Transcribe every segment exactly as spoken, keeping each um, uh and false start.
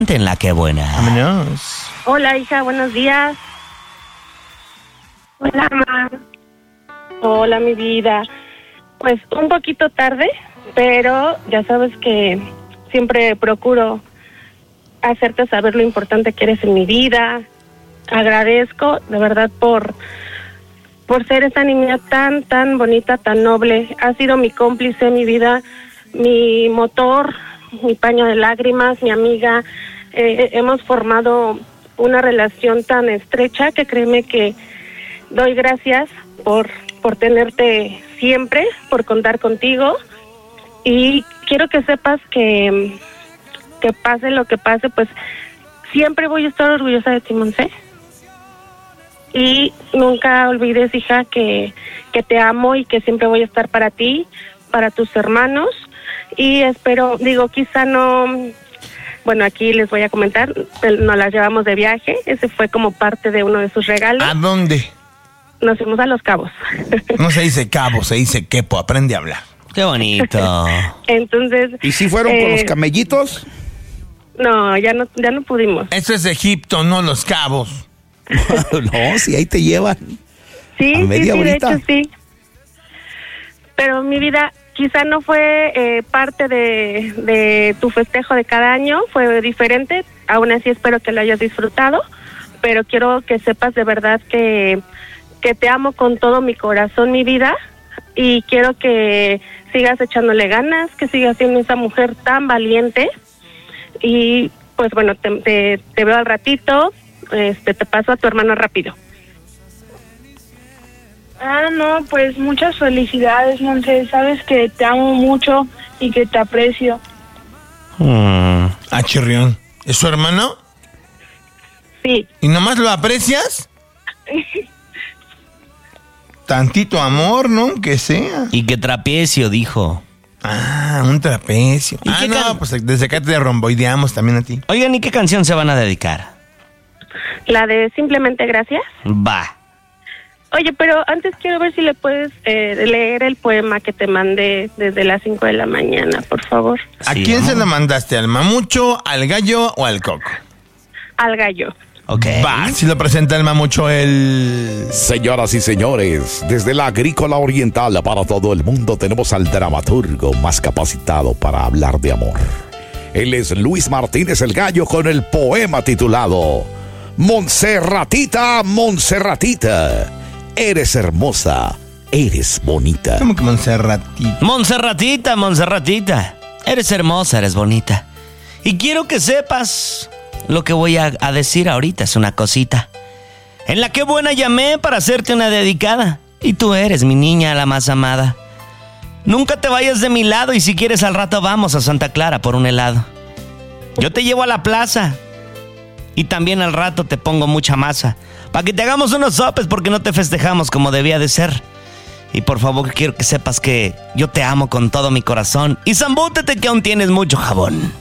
En La Qué Buena. Vámonos. Hola, hija, buenos días. Hola, mamá. Hola, mi vida. Pues un poquito tarde, pero ya sabes que siempre procuro hacerte saber lo importante que eres en mi vida. Agradezco, de verdad, por, por ser esa niña tan, tan bonita, tan noble. Has sido mi cómplice, mi vida, mi motor, mi paño de lágrimas, mi amiga. Eh, hemos formado una relación tan estrecha que créeme que doy gracias por, por tenerte siempre, por contar contigo, y quiero que sepas que, que pase lo que pase, pues siempre voy a estar orgullosa de ti, Monse, y nunca olvides, hija, que, que te amo y que siempre voy a estar para ti, para tus hermanos, y espero, digo, quizá no... Bueno, aquí les voy a comentar, nos las llevamos de viaje, ese fue como parte de uno de sus regalos. ¿A dónde? Nos fuimos a Los Cabos. No se dice cabo, se dice quepo, aprende a hablar. Qué bonito. Entonces... ¿Y si fueron eh, por los camellitos? No, ya no, ya no pudimos. Eso es Egipto, no Los Cabos. No, si ahí te llevan. Sí, a sí, media sí, de horita. hecho sí. Pero mi vida quizá no fue eh, parte de, de tu festejo de cada año, fue diferente. Aún así espero que lo hayas disfrutado, pero quiero que sepas de verdad que, que te amo con todo mi corazón, mi vida, y quiero que sigas echándole ganas, que sigas siendo esa mujer tan valiente. Y pues bueno, te, te, te veo al ratito, este, te paso a tu hermano rápido. Ah, no, pues muchas felicidades, Monse. Sabes que te amo mucho y que te aprecio. Hmm. Ah, chirrión. ¿Es su hermano? Sí. ¿Y nomás lo aprecias? Tantito amor, ¿no? Que sea. Y que trapecio, dijo. Ah, un trapecio. ¿Y Ah, qué no, can- pues desde acá te romboideamos también a ti. Oigan, ¿y qué canción se van a dedicar? La de Simplemente Gracias. Va. Oye, pero antes quiero ver si le puedes eh, leer el poema que te mandé desde las cinco de la mañana, por favor. ¿A Sí, quién amor. se la mandaste? ¿Al mamucho, al gallo o al coco? Al gallo. Ok. Va, si lo presenta el mamucho, el... Señoras y señores, desde la Agrícola Oriental para todo el mundo tenemos al dramaturgo más capacitado para hablar de amor. Él es Luis Martínez el Gallo con el poema titulado Monserratita, Monserratita, eres hermosa, eres bonita. ¿Cómo que Monserratito? Monserratita, Monserratita. Eres hermosa, eres bonita. Y quiero que sepas lo que voy a, a decir ahorita, es una cosita. En La Qué Buena llamé para hacerte una dedicada. Y tú eres mi niña, la más amada. Nunca te vayas de mi lado y si quieres al rato vamos a Santa Clara por un helado. Yo te llevo a la plaza y también al rato te pongo mucha masa para que te hagamos unos sopes porque no te festejamos como debía de ser. Y por favor quiero que sepas que yo te amo con todo mi corazón y zambútete que aún tienes mucho jabón.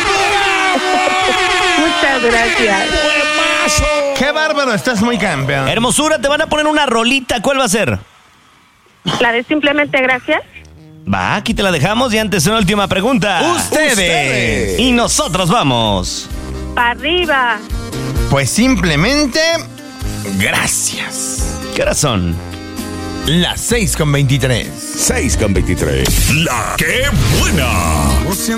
Muchas gracias. ¡Qué bárbaro! Estás muy campeón. Hermosura, te van a poner una rolita. ¿Cuál va a ser? La de Simplemente Gracias. Va, aquí te la dejamos y antes una última pregunta. Ustedes. Ustedes. Y nosotros vamos. ¡Para arriba! Pues simplemente... gracias. ¿Qué horas son? Las seis con veintitrés. seis con veintitrés. La Qué Buena.